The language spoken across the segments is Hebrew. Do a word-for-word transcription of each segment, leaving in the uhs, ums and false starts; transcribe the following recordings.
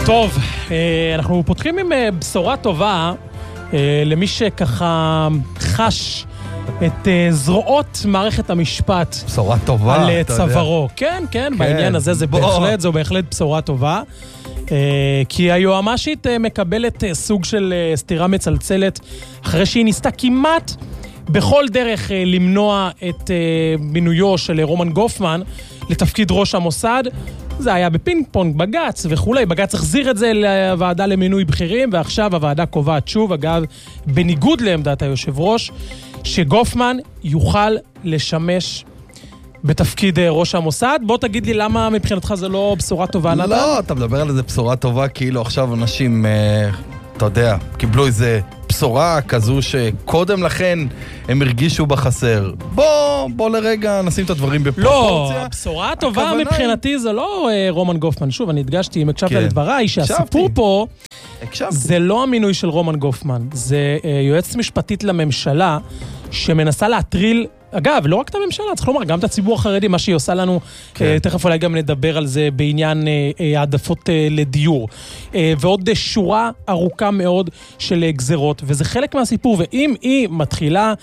טוב, אנחנו פותחים עם בשורה טובה למי שככה חש את זרועות מערכת המשפט. בשורה טובה, על צווארו. כן, כן, בעניין הזה זה בהחלט, זו בהחלט בשורה טובה. כי היועמ"שית מקבלת סוג של סתירה מצלצלת אחרי שהיא ניסתה כמעט בכל דרך למנוע את מינויו של רומן גופמן לתפקיד ראש המוסד. זה היה בפינג פונג, בגץ וכולי. בגץ החזיר את זה לוועדה למינוי בכירים, ועכשיו הוועדה קובעת שוב, אגב, בניגוד לעמדת היושב ראש, שגופמן יוכל לשמש בתפקיד ראש המוסד. בוא תגיד לי למה מבחינתך זה לא בשורה טובה, נתן? לא, אתה מדבר על זה בשורה טובה, כאילו עכשיו אנשים, אתה יודע, קיבלו איזה בשורה כזו שקודם לכן הם הרגישו בחסר. בוא, בוא לרגע נשים את הדברים בפרופורציה. לא, הבשורה הטובה מבחינתי זה לא רומן גופמן. שוב, אני הדגשתי, אם הקשבת לדבריי, שהסיפור פה זה לא המינוי של רומן גופמן. זה יועצת משפטית לממשלה שמנסה להטריל, אגב, לא רק את הממשלה, צריך לומר, גם את הציבור החרדי, מה שהיא עושה לנו, כן. תכף אולי גם נדבר על זה בעניין העדפות לדיור. ועוד שורה ארוכה מאוד של גזרות, וזה חלק מהסיפור, ואם היא מתחילה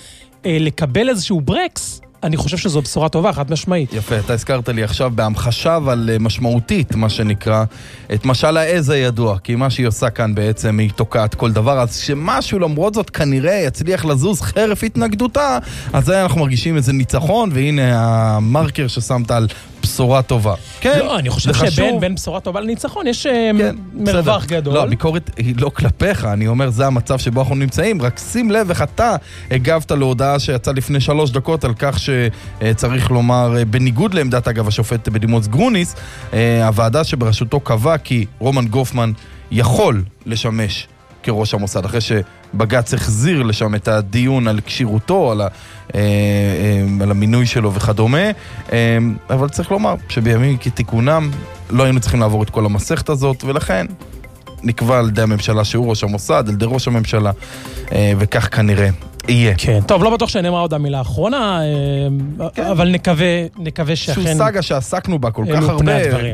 לקבל איזשהו ברקס, אני חושב שזו בשורה טובה, חד משמעית. יפה, אתה הזכרת לי עכשיו בהמחשה, אבל משמעותית, מה שנקרא, את משל העז הידוע, כי מה שהיא עושה כאן בעצם היא תוקעת כל דבר, אז שמשהו למרות זאת כנראה יצליח לזוז חרף התנגדותה, אז זה אנחנו מרגישים איזה ניצחון, והנה המרקר ששמת על בשורה טובה. כן, לא, אני חושב שבין בין בשורה טובה לניצחון יש כן, מרווח בסדר. גדול. לא, הביקורת היא לא כלפיך, אני אומר, זה המצב שבו אנחנו נמצאים, רק שים לב איך אתה הגבת להודעה שיצא לפני שלוש דקות על כך שצריך לומר, בניגוד לעמדת אגב השופט בדימוס גרוניס, הוועדה שבראשותו קבע כי רומן גופמן יכול לשמש כראש המוסד, אחרי שבג"ץ החזיר לשם את הדיון על קשירותו, על, ה, אה, אה, על המינוי שלו וכדומה, אה, אבל צריך לומר שבימים כתיקונם לא היינו צריכים לעבור את כל המסכת הזאת, ולכן נקבע על ידי הממשלה שהוא ראש המוסד, על ידי ראש הממשלה, אה, וכך כנראה יהיה. כן, טוב, לא בטוח שנאמר עוד המילה האחרונה, כן. אבל נקווה, נקווה שאכן... שהוא סגה שעסקנו בה כל כך הרבה,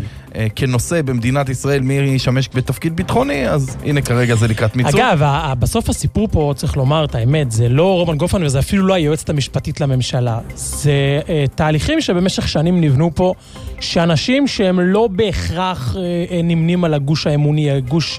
כנושא במדינת ישראל, מי ישמש בתפקיד ביטחוני, אז הנה כרגע זה לקראת מיצור. אגב, בסוף הסיפור פה, צריך לומר את האמת, זה לא רומן גופמן, וזה אפילו לא היועצת המשפטית לממשלה. זה תהליכים שבמשך שנים נבנו פה, שאנשים שהם לא בהכרח נמנים על הגוש האמוני, הגוש,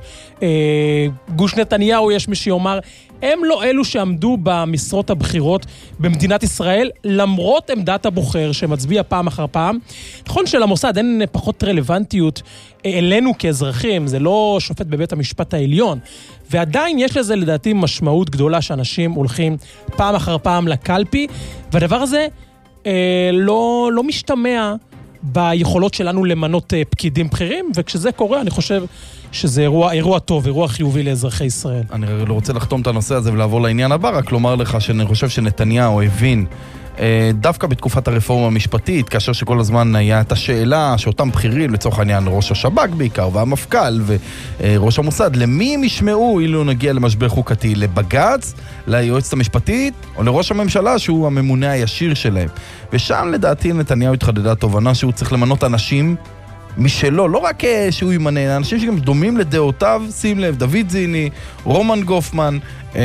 גוש נתניהו, יש מי שיאמר, הם לא אלו שעמדו במשרות הבחירות במדינת ישראל, למרות עמדת הבוחר שמצביע פעם אחר פעם. נכון שלמוסד אין פחות רלוונטיות אלינו כאזרחים, זה לא שופט בבית המשפט העליון, ועדיין יש לזה לדעתי משמעות גדולה שאנשים הולכים פעם אחר פעם לקלפי, והדבר הזה אה, לא, לא משתמע ביכולות שלנו למנות אה, פקידים בכירים, וכשזה קורה אני חושב שזה אירוע, אירוע טוב, אירוע חיובי לאזרחי ישראל. אני לא רוצה לחתום את הנושא הזה ולעבור לעניין הבא, רק לומר לך שאני חושב שנתניהו הבין, דווקא בתקופת הרפורמה המשפטית, כאשר שכל הזמן היה את השאלה שאותם בכירים, לצורך העניין ראש השב"כ בעיקר, והמפכ"ל וראש המוסד, למי הם ישמעו אילו נגיע למשבר חוקתי? לבג"ץ, ליועצת המשפטית, או לראש הממשלה שהוא הממונה הישיר שלהם? ושם לדעתי נתניהו התחדדה תובנה שהוא צריך למנות אנשים משלו, לא רק שהוא ימנה, אנשים שגם דומים לדעותיו, שים לב, דוד זיני, רומן גופמן,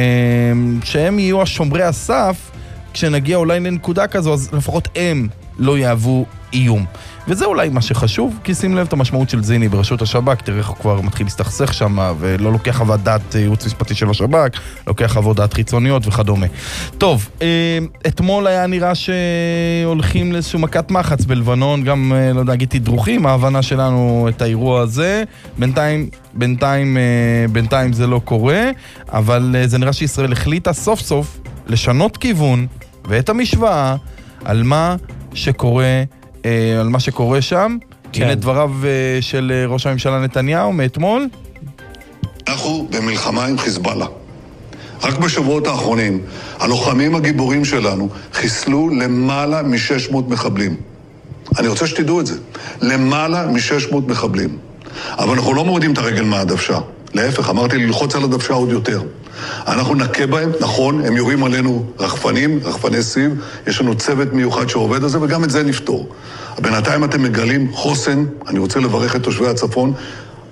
שהם יהיו השומרי הסף, כשנגיע אולי לנקודה כזו, אז לפחות הם לא יהוו איום. וזה אולי מה שחשוב, כי שים לב את המשמעות של זיני בראשות השב"כ, תראה איך הוא כבר מתחיל להסתכסך שם, ולא לוקח חוות דעת ייעוץ משפטי של השב"כ, לוקח חוות דעת חיצוניות וכדומה. טוב, אתמול היה נראה שהולכים לאיזשהו מכת מחץ בלבנון, גם, לא יודע, להגיד תדרוכים, ההבנה שלנו את האירוע הזה, בינתיים, בינתיים, בינתיים זה לא קורה, אבל זה נראה שישראל החליטה סוף סוף לשנות כיוון ואת המשוואה על מה שקורה על מה שקורה שם. כן. הנה דבריו של ראש הממשלה נתניהו מאתמול. אנחנו במלחמה עם חיזבאללה. רק בשבועות האחרונים הלוחמים הגיבורים שלנו חיסלו למעלה מ-שש מאות מחבלים. אני רוצה שתדעו את זה. למעלה מ-שש מאות מחבלים. אבל אנחנו לא מורידים את הרגל מהדוושה. להפך, אמרתי ללחוץ על הדוושה עוד יותר. אנחנו נקה בהם, נכון, הם יורים עלינו רחפנים, רחפני סיב, יש לנו צוות מיוחד שעובד על זה, וגם את זה נפתור. בינתיים אתם מגלים חוסן, אני רוצה לברך את תושבי הצפון,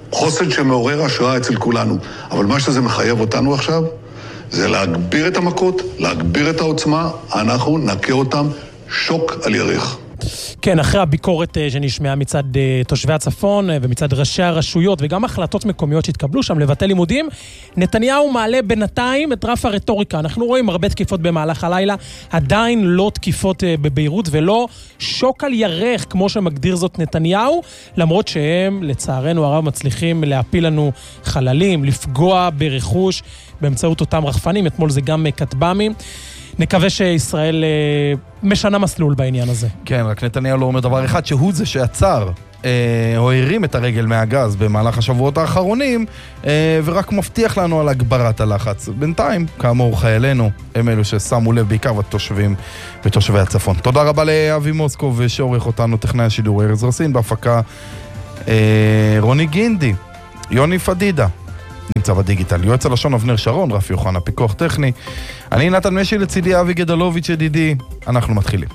חוסן שמעורר השראה אצל כולנו. אבל מה שזה מחייב אותנו עכשיו, זה להגביר את המכות, להגביר את העוצמה, אנחנו נקה אותם שוק על ירך. כן, אחרי הביקורת שנשמעה מצד תושבי הצפון ומצד ראשי הרשויות וגם החלטות מקומיות שהתקבלו שם לבטל לימודים, נתניהו מעלה בינתיים את רף הרטוריקה. אנחנו רואים הרבה תקיפות במהלך הלילה, עדיין לא תקיפות בביירות ולא שוק על ירך כמו שמגדיר זאת נתניהו, למרות שהם לצערנו הרב מצליחים להפיל לנו חללים, לפגוע ברכוש באמצעות אותם רחפנים. אתמול זה גם כטב"מים. נקווה שישראל אה, משנה מסלול בעניין הזה. כן, רק נתניהו לא אומר דבר אחד, שהוא זה שעצר, אה, או הרים את הרגל מהגז במהלך השבועות האחרונים, אה, ורק מבטיח לנו על הגברת הלחץ. בינתיים, כאמור, חיילינו הם אלו ששמו לב בעיקר בתושבים ותושבי הצפון. תודה רבה לאבי מוסקוב שעורך אותנו טכנאי השידור ארז רסין, בהפקה אה, רוני גינדי, יוני פדידה. נמצא בדיגיטל, יועץ הלשון אבנר שרון, רפי יוחנה, פיקוח טכני. אני נתן משי לצידי, אבי גדלוביץ' ידידי. אנחנו מתחילים.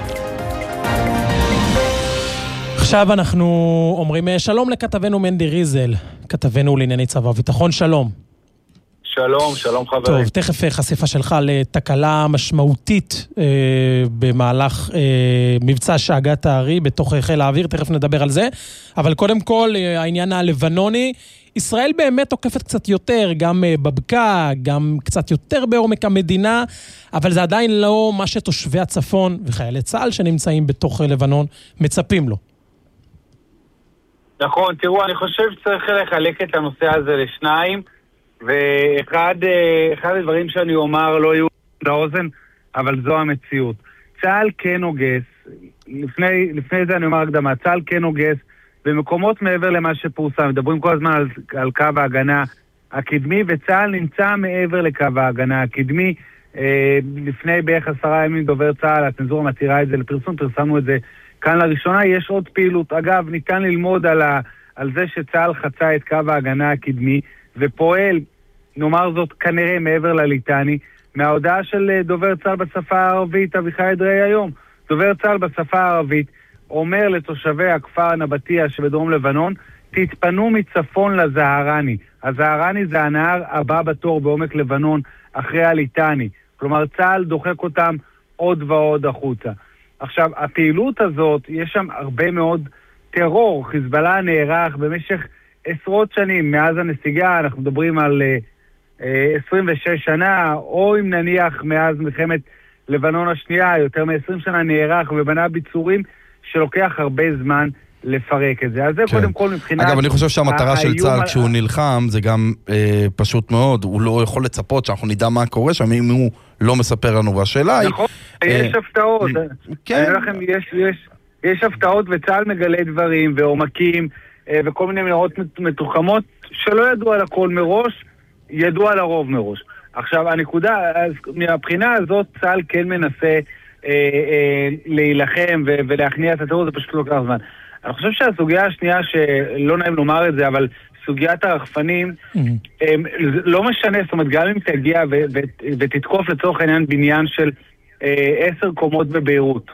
עכשיו אנחנו אומרים שלום לכתבנו מנדי ריזל, כתבנו לענייני צבא וביטחון. שלום. שלום, שלום חברים. טוב, תכף חשיפה שלך לתקלה משמעותית אה, במהלך אה, מבצע שאגת הארי בתוך חיל האוויר, תכף נדבר על זה. אבל קודם כל, אה, העניין הלבנוני, ישראל באמת תוקפת קצת יותר, גם אה, בבקע, גם קצת יותר בעומק המדינה, אבל זה עדיין לא מה שתושבי הצפון וחיילי צה"ל שנמצאים בתוך לבנון מצפים לו. נכון, תראו, אני חושב שצריך לחלק את הנושא הזה לשניים, ואחד אחד הדברים שאני אומר לא יהיו לאוזן, אבל זו המציאות. צה"ל כן נוגס, לפני, לפני זה אני אומר הקדמה, צה"ל כן נוגס, במקומות מעבר למה שפורסם, מדברים כל הזמן על, על קו ההגנה הקדמי, וצה"ל נמצא מעבר לקו ההגנה הקדמי. אה, לפני בערך עשרה ימים דובר צה"ל, הצנזורה מתירה את זה לפרסום, פרסמנו את זה כאן לראשונה. יש עוד פעילות, אגב, ניתן ללמוד על, ה, על זה שצה"ל חצה את קו ההגנה הקדמי, ופועל, נאמר זאת, כנראה מעבר לליטני, מההודעה של דובר צה"ל בשפה הערבית, אביחי אדרי היום. דובר צה"ל בשפה הערבית אומר לתושבי הכפר נבטיה שבדרום לבנון, תתפנו מצפון לזהרני. הזהרני זה הנהר הבא בתור בעומק לבנון אחרי הליטני. כלומר, צה"ל דוחק אותם עוד ועוד החוצה. עכשיו, הפעילות הזאת, יש שם הרבה מאוד טרור. חיזבאללה נערך במשך עשרות שנים מאז הנסיגה, אנחנו מדברים על uh, uh, עשרים ושש שנה, או אם נניח מאז מלחמת לבנון השנייה, יותר מ-עשרים שנה נערך ובנה ביצורים שלוקח הרבה זמן לפרק את זה. אז זה כן. קודם כל מבחינת... אגב, אני חושב שהמטרה של צה"ל על... כשהוא נלחם, זה גם אה, פשוט מאוד, הוא לא יכול לצפות שאנחנו נדע מה קורה שם, אם הוא לא מספר לנו, והשאלה היא... נכון, אה, יש הפתעות. כן. לכם, יש, יש, יש הפתעות וצה"ל מגלה דברים ועומקים, וכל מיני מנהרות מתוחמות שלא ידעו על הכל מראש, ידעו על הרוב מראש. עכשיו, הנקודה, אז מהבחינה הזאת, צה"ל כן מנסה אה, אה, להילחם ו- ולהכניע את הטרור, זה פשוט לא כך זמן. אני חושב שהסוגיה השנייה, שלא נעים לומר את זה, אבל סוגיית הרחפנים, mm-hmm. אה, לא משנה, זאת אומרת, גם אם תגיע ו- ו- ותתקוף לצורך העניין בניין של אה, עשר קומות בביירות,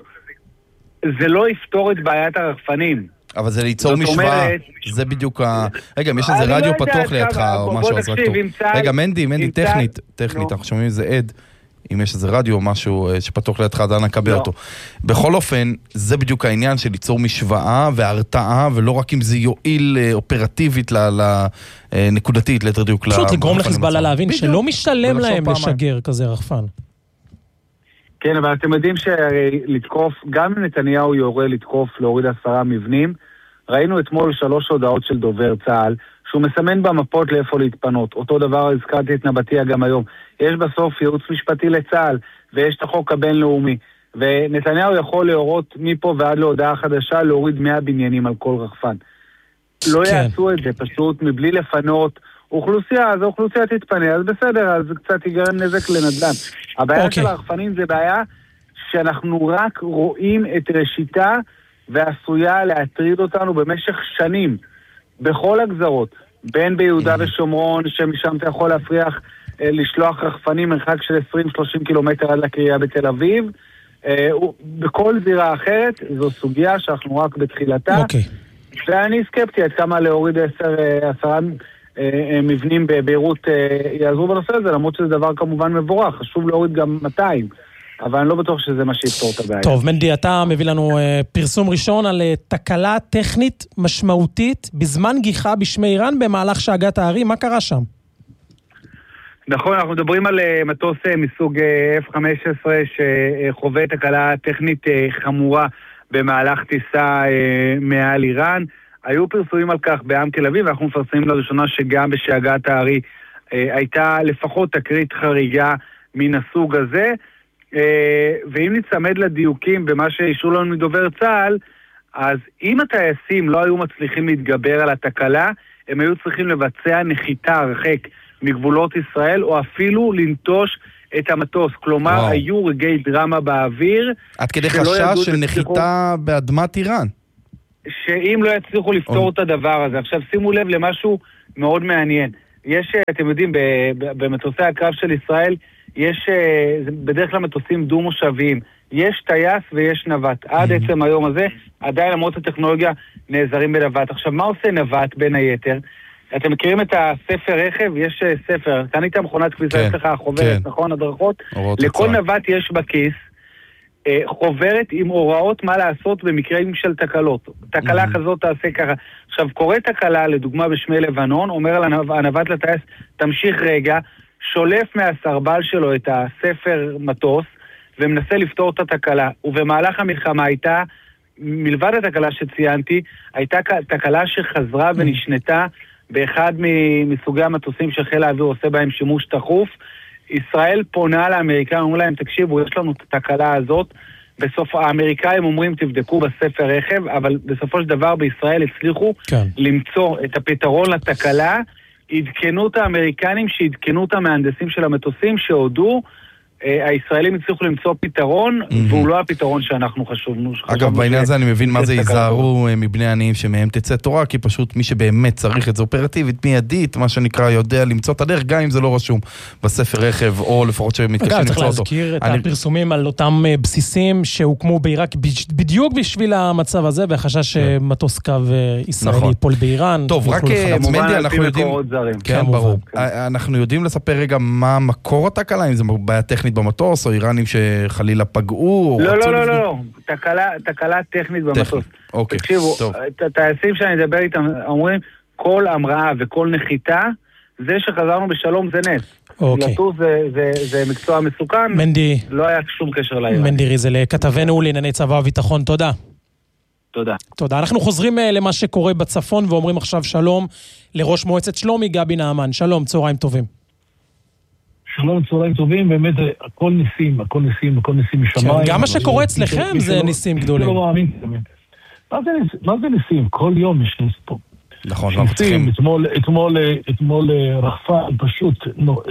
זה לא יפתור את בעיית הרחפנים. אבל זה ליצור משוואה, זה בדיוק ה... רגע, יש איזה רדיו פתוח לידך או משהו, אז רק טוב. רגע, מנדי, מנדי, טכנית, טכנית, אנחנו שומעים איזה עד, אם יש איזה רדיו או משהו שפתוח לידך, דנה קבל אותו. בכל אופן, זה בדיוק העניין של ליצור משוואה והרתעה, ולא רק אם זה יועיל אופרטיבית לנקודתית, ליתר דיוק. פשוט לגרום לחיזבאללה להבין שלא משתלם להם לשגר כזה רחפן. כן, אבל אתם יודעים שלתקוף, גם אם נתניהו יורה לתקוף להוריד עשרה מבנים, ראינו אתמול שלוש הודעות של דובר צה"ל, שהוא מסמן במפות לאיפה להתפנות. אותו דבר הזכרתי את נבטיה גם היום. יש בסוף ייעוץ משפטי לצה"ל, ויש את החוק הבינלאומי, ונתניהו יכול להורות מפה ועד להודעה חדשה להוריד מאה בניינים על כל רחפן. לא כן. יעשו את זה, פשוט מבלי לפנות אוכלוסייה, אז האוכלוסייה תתפנה, אז בסדר, אז קצת ייגרם נזק לנדל"ן. הבעיה okay. של הרחפנים זה בעיה שאנחנו רק רואים את ראשיתה ועשויה להטריד אותנו במשך שנים, בכל הגזרות, בין ביהודה mm-hmm. ושומרון, שמשם אתה יכול להפריח, אה, לשלוח רחפנים מרחק של עשרים שלושים קילומטר עד לקריאה בתל אביב, אה, בכל זירה אחרת, זו סוגיה שאנחנו רק בתחילתה. אוקיי. Okay. ואני סקפטי עד כמה להוריד עשר, עשרה מבנים בביירות יעזרו בנושא הזה, למרות שזה דבר כמובן מבורך, חשוב להוריד גם מאתיים, אבל אני לא בטוח שזה מה שיפתור את הבעיה. טוב, מנדי, אתה מביא לנו פרסום ראשון על תקלה טכנית משמעותית בזמן גיחה בשמי איראן במהלך שאגת הערים, מה קרה שם? נכון, אנחנו מדברים על מטוס מסוג אף חמש עשרה שחווה תקלה טכנית חמורה במהלך טיסה מעל איראן. היו פרסומים על כך בעם תל אביב, ואנחנו מפרסמים לראשונה שגם בשאגת הערי הייתה לפחות תקרית חריגה מן הסוג הזה. ואם נצמד לדיוקים במה שאישרו לנו מדובר צה"ל, אז אם הטייסים לא היו מצליחים להתגבר על התקלה, הם היו צריכים לבצע נחיתה הרחק מגבולות ישראל, או אפילו לנטוש את המטוס. כלומר, וואו. היו רגעי דרמה באוויר. עד כדי חשש של נחיתה באדמת איראן. שאם לא יצליחו לפתור את הדבר הזה. עכשיו, שימו לב למשהו מאוד מעניין. יש, אתם יודעים, במטוסי הקרב של ישראל, יש בדרך כלל מטוסים דו-מושביים. יש טייס ויש נווט. עד עצם היום הזה, עדיין למרות הטכנולוגיה נעזרים בנווט. עכשיו, מה עושה נווט בין היתר? אתם מכירים את הספר רכב? יש ספר, כאן איתה מכונת כביסה, יש לך חוברת, נכון? הדרכות? לכל נווט יש בכיס חוברת עם הוראות מה לעשות במקרים של תקלות. תקלה כזאת תעשה ככה. עכשיו, קורא תקלה, לדוגמה בשמי לבנון, אומר הנווט לטייס, תמשיך רגע, שולף מהסרבל שלו את הספר מטוס, ומנסה לפתור את התקלה. ובמהלך המלחמה הייתה, מלבד התקלה שציינתי, הייתה תקלה שחזרה ונשנתה באחד מסוגי המטוסים שחיל האוויר עושה בהם שימוש תחוף. ישראל פונה לאמריקאים, אומרים להם, תקשיבו, יש לנו את התקלה הזאת. בסוף האמריקאים אומרים, תבדקו בספר רכב, אבל בסופו של דבר בישראל הצליחו כן. למצוא את הפתרון לתקלה. עדכנו את האמריקנים שעדכנו את המהנדסים של המטוסים שהודו, הישראלים הצליחו למצוא פתרון, והוא לא הפתרון שאנחנו חשבנו. אגב, בעניין הזה אני מבין מה זה ייזהרו מבני עניים שמהם תצא תורה, כי פשוט מי שבאמת צריך את זה אופרטיבית, מיידית, מה שנקרא, יודע למצוא את הדרך, גם אם זה לא רשום בספר רכב, או לפחות שמתקשים למצוא אותו. צריך להזכיר את הפרסומים על אותם בסיסים שהוקמו בעיראק בדיוק בשביל המצב הזה, והחשש שמטוס קו ישראלי ייפול באיראן. טוב, רק מנדי, אנחנו יודעים... כן, ברור. אנחנו יודעים לספר רגע מה מקור התקלה, אם זה בעיה טכנית במטוס, או איראנים שחלילה פגעו? לא, לא, לא, לא, תקלה טכנית במטוס. תקשיבו, הטייסים שאני מדבר איתם אומרים, כל המראה וכל נחיתה, זה שחזרנו בשלום זה נס. לטוס זה מקצוע מסוכן, לא היה שום קשר לאיראן. מנדי ריזל, כתבנו לענייני צבא וביטחון, תודה. תודה. תודה. אנחנו חוזרים למה שקורה בצפון, ואומרים עכשיו שלום לראש מועצת שלומי, גבי נעמן. שלום, צהריים טובים. שלום, צהריים טובים, באמת הכל ניסים, הכל ניסים, הכל ניסים משמיים. גם מה שקורה אצלכם זה ניסים גדולים. מה זה ניסים? כל יום יש ניס פה. נכון, אנחנו צריכים... אתמול רחפן פשוט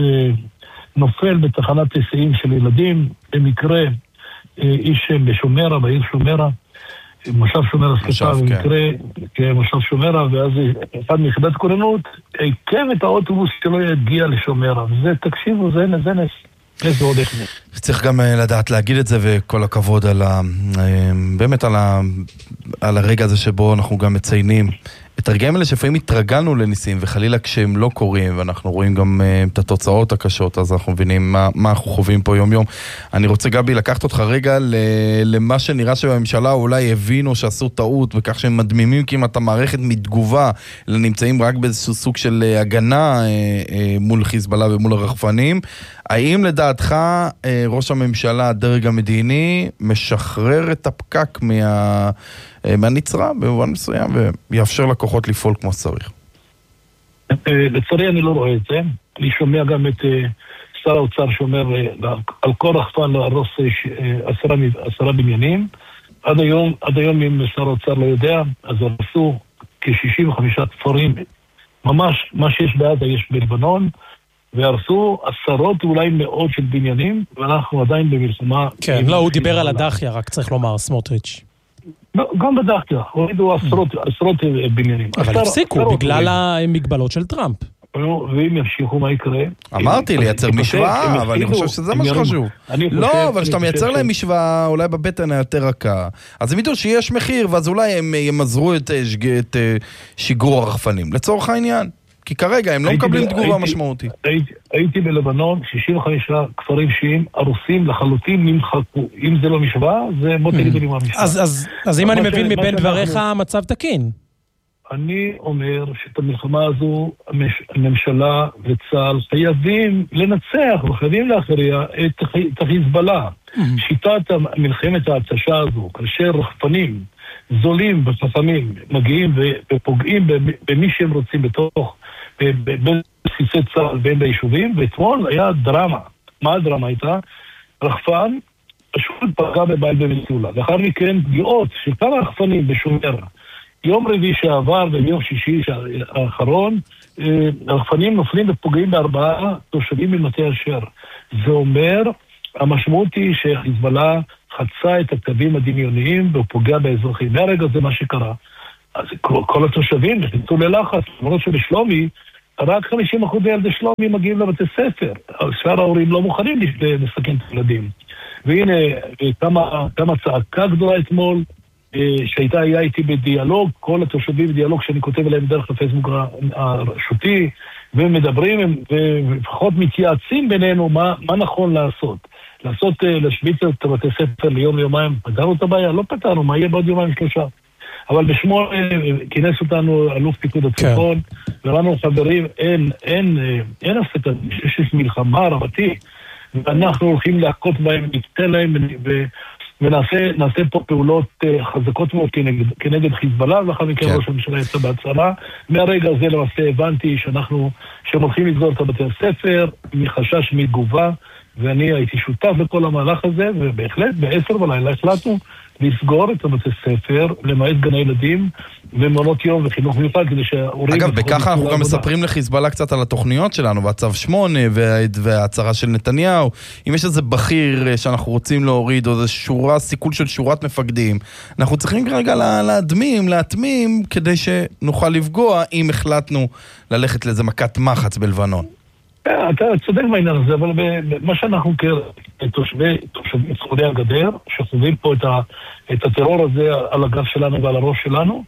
נופל בתחנת היסעים של ילדים, במקרה איש בשומרה, בעיר שומרה, מושב שומרה, סליחה, במקרה מושב שומרה, ואז אחד מיחידת כוננות עיקם את האוטובוס שלא יגיע לשומרה, וזה, תקשיבו, זה נס, זה נס. איזה עוד איך נס. צריך גם לדעת להגיד את זה, וכל הכבוד על ה... באמת על ה... על הרגע הזה שבו אנחנו גם מציינים את הרגעים האלה שלפעמים התרגלנו לניסים, וחלילה כשהם לא קורים, ואנחנו רואים גם uh, את התוצאות הקשות, אז אנחנו מבינים מה, מה אנחנו חווים פה יום יום. אני רוצה, גבי, לקחת אותך רגע ל, למה שנראה שבממשלה אולי הבינו שעשו טעות, וכך שהם מדמימים כמעט המערכת מתגובה, אלא נמצאים רק באיזשהו סוג של uh, הגנה uh, uh, מול חיזבאללה ומול הרחפנים. האם לדעתך uh, ראש הממשלה, הדרג המדיני, משחרר את הפקק מה... מהנצרה במובן מסוים, ויאפשר לקוחות לפעול כמו שצריך? לצערי אני לא רואה את זה. אני שומע גם את שר האוצר שאומר על כל רחפן להרוס עשרה בניינים. עד היום, עד היום אם שר האוצר לא יודע, אז הרסו כ-שישים וחמישה כפרים. ממש מה שיש בעזה יש בלבנון, והרסו עשרות אולי מאות של בניינים, ואנחנו עדיין במלחמה. כן, לא, הוא דיבר על הדחיה, רק צריך לומר, סמוטריץ'. גם בדחיה, הורידו עשרות, עשרות בניינים. אבל הפסיקו בגלל המגבלות של טראמפ. ואם ימשיכו, מה יקרה? אמרתי, לייצר משוואה, אבל אני חושב שזה מה שחשוב. לא, אבל כשאתה מייצר להם משוואה, אולי בבטן היותר רכה, אז הם ידעו שיש מחיר, ואז אולי הם ימזרו את שיגור הרחפנים. לצורך העניין. כי כרגע הם לא מקבלים תגובה משמעותית. הייתי בלבנון, שישים וחמישה כפרים שיעים, הרוסים לחלוטין נמחקו. אם זה לא משוואה, זה בוא תגידו לי מה משוואה. אז אם אני מבין מבין דבריך, המצב תקין. אני אומר שאת המלחמה הזו, הממשלה וצה"ל חייבים לנצח, וחייבים להכריע את החיזבאללה. שיטת מלחמת ההתשה הזו, כאשר רחפנים זולים וחכמים מגיעים ופוגעים במי שהם רוצים בתוך, בין בסיסי צה"ל בין ביישובים, ואתמול היה דרמה. מה הדרמה הייתה? רחפן פשוט פגע בבית במסלולה. לאחר מכן פגיעות של כמה רחפנים בשומר. יום רביעי שעבר וביום שישי האחרון, הרחפנים נופלים ופוגעים בארבעה תושבים ממטה אשר. זה אומר, המשמעות היא שחיזבאללה חצה את הקווים הדמיוניים ופוגע באזרחים. מהרגע זה מה שקרה. אז כל, כל התושבים נכנסו ללחץ, למרות שבשלומי, רק חמישים אחוז ילדי שלומי מגיעים לבתי ספר. שאר ההורים לא מוכנים לסכן את הילדים. והנה, כמה, כמה צעקה גדולה אתמול, שהייתה היה איתי בדיאלוג, כל התושבים בדיאלוג שאני כותב עליהם דרך הפייסבוק הרשותי, ומדברים, ולפחות מתייעצים בינינו מה, מה נכון לעשות. לעשות, להשביץ את בתי ספר ליום ליומיים, פתרנו את הבעיה, לא פתרנו, מה יהיה בעוד יומיים שלושה. אבל בשמונה כינס אותנו אלוף פיקוד הצפון, ואמרנו חברים, אין, אין, אין הפסקה, יש מלחמה רבתי, ואנחנו הולכים להכות בהם, ניתן להם, ו... ונעשה נעשה פה פעולות חזקות מאוד כנגד, כנגד חיזבאללה, ואחר מכן ראש הממשלה יצא בהצהרה. מהרגע הזה למעשה הבנתי שאנחנו, שהם הולכים לסגור את בתי הספר, מחשש מתגובה, ואני הייתי שותף לכל המהלך הזה, ובהחלט בעשר בלילה החלטנו לסגור את בתי הספר, למעט גני ילדים ומעונות יום וחינוך מיוחד, כדי שההורים... אגב, בככה אנחנו גם מספרים לחיזבאללה קצת על התוכניות שלנו, והצו שמונה וההצהרה של נתניהו. אם יש איזה בכיר שאנחנו רוצים להוריד, או איזה שורה, סיכול של שורת מפקדים, אנחנו צריכים כרגע להדמים, להתמים, כדי שנוכל לפגוע, אם החלטנו ללכת לאיזה מכת מחץ בלבנון. אתה צודק בעניין הזה, אבל מה שאנחנו כתושבי, תושבים צמודי הגדר, שחווים פה את, ה, את הטרור הזה על הגב שלנו ועל הראש שלנו,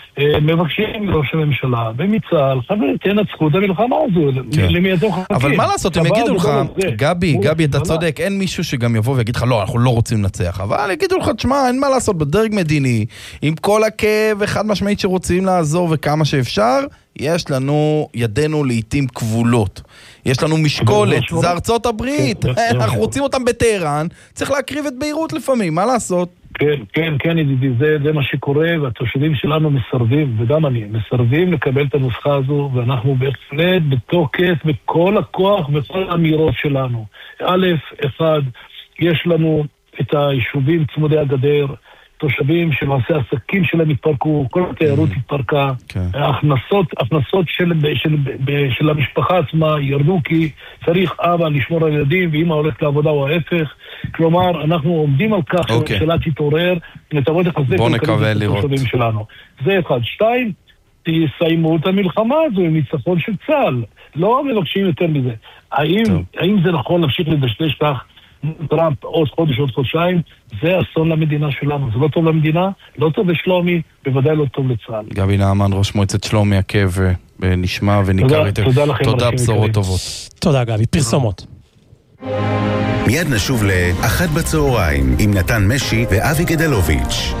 מבקשים מראש הממשלה ומצה"ל, חברים, תנצחו את המלחמה הזו, למי אתם חכים. אבל מה לעשות, הם יגידו לך, גבי, גבי, אתה צודק, אין מישהו שגם יבוא ויגיד לך, לא, אנחנו לא רוצים לנצח, אבל יגידו לך, תשמע, אין מה לעשות, בדרג מדיני, עם כל הכאב אחד משמעית שרוצים לעזור וכמה שאפשר, יש לנו ידינו לעתים כבולות. יש לנו משקולת, זה ארצות הברית, אנחנו רוצים אותם בטהרן, צריך להקריב את ביירות לפעמים, מה לעשות? כן, כן, כן, ידידי, זה, זה מה שקורה, והתושבים שלנו מסרבים, וגם אני, מסרבים לקבל את הנוסחה הזו, ואנחנו בהחלט בתוקף, בכל הכוח, בכל האמירות שלנו. א', אחד, יש לנו את היישובים צמודי הגדר, תושבים שמעשה עסקים שלהם התפרקו, כל התיירות התפרקה, ההכנסות, הכנסות של, של, של המשפחה עצמה ירדו, כי צריך אבא לשמור על ילדים, ואמא הולכת לעבודה או ההפך. כלומר, אנחנו עומדים על כך שהממשלה תתעורר, ותבוא לחזק את התושבים שלנו. זה אחד. שתיים, תסיימו את המלחמה הזו עם ניצחון של צה"ל. לא מבקשים יותר מזה. האם, האם זה נכון להמשיך לדשדש כך טראמפ עוד חודש, עוד חודשיים? זה אסון למדינה שלנו. זה לא טוב למדינה, לא טוב לשלומי, בוודאי לא טוב לצה"ל. גבי נעמן, ראש מועצת שלומי, עקב ונשמע וניכר יותר. תודה לכם. תודה, בשורות טובות. תודה גבי, פרסומות. מיד נשוב לאחת בצהריים עם נתן משי ואבי גדלוביץ'.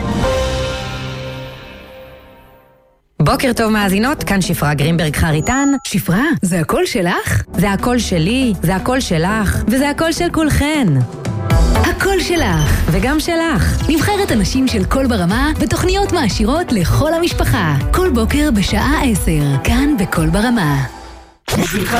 בוקר טוב מאזינות, כאן שפרה גרינברג חריטן. שפרה, זה הכל שלך? זה הכל שלי, זה הכל שלך, וזה הכל של כולכן. הכל שלך. וגם שלך. נבחרת אנשים של קול ברמה ותוכניות מעשירות לכל המשפחה. כל בוקר בשעה עשר, כאן בקול ברמה. בשבילך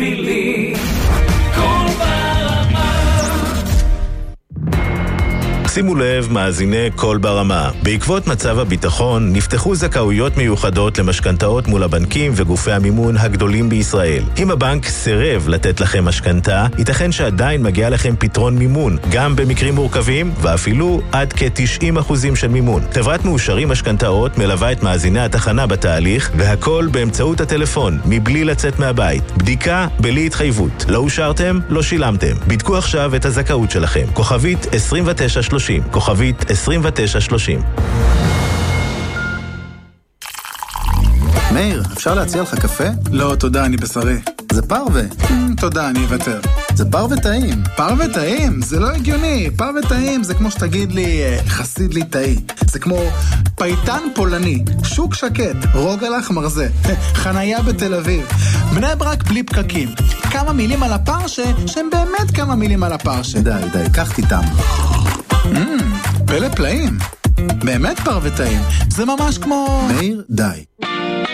ובשבילי, קול ברמה. שימו לב, מאזיני קול ברמה. בעקבות מצב הביטחון נפתחו זכאויות מיוחדות למשכנתאות מול הבנקים וגופי המימון הגדולים בישראל. אם הבנק סירב לתת לכם משכנתה, ייתכן שעדיין מגיע לכם פתרון מימון, גם במקרים מורכבים ואפילו עד כ-תשעים אחוזים של מימון. חברת מאושרים משכנתאות מלווה את מאזיני התחנה בתהליך, והכל באמצעות הטלפון, מבלי לצאת מהבית. בדיקה בלי התחייבות. לא אושרתם? לא שילמתם. בדקו עכשיו את הזכאות שלכם. כוכבית עשרים ותשע שלושים. כוכבית עשרים ותשע שלושים. מאיר, אפשר להציע לך קפה? לא, תודה, אני בשרי. זה פרווה. תודה, אני אוותר. זה פרווה טעים. פרווה טעים? זה לא הגיוני. פרווה טעים זה כמו שתגיד לי חסיד לי טעי. זה כמו פייטן פולני, שוק שקט, רוגלח מרזה, חנייה בתל אביב, בני ברק בלי פקקים. כמה מילים על הפרשה שהם באמת כמה מילים על הפרשה. די, די, קח תיתם. פלא פלאים. באמת פרווה טעים. זה ממש כמו... מאיר, די.